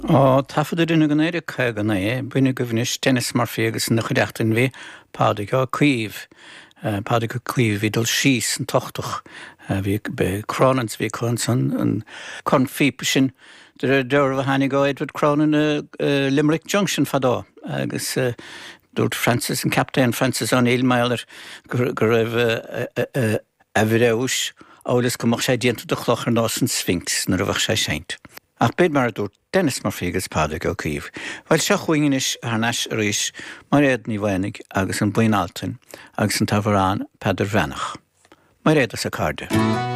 Tafod yn y gwneud y cag yna bwyn y gyfnus Dennis Murphy agos yn ychydig yn fi padig o cwyf. Padig o cwyf fi dol sys yn tochtwch. Fi cronans fi cwns yn confib sy'n dyrwyr fy hannig o Edward Crown yn Limerick Junction ffado. Agos dwyd Francis yn Captain Francis O'Neill Mailer gyrwyf afyrewys awlys gymwch siai diant o dychloch yn nos yn Sphinx yn rhywbeth siai seint. Ach byd mae'r dwyd Dennis Murphy agos padig o cwyf. Wel siach wingin is harnas rhys mae'r edni wenig agos yn bwyn altyn agos yn tafaran Pedr Fenach. Mae'r edas y cardio.